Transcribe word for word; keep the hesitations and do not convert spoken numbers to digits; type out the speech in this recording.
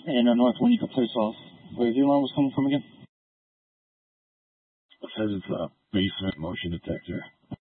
And uh, North Winnica Place Off. Where the alarm was coming from again? It says it's a basement motion detector.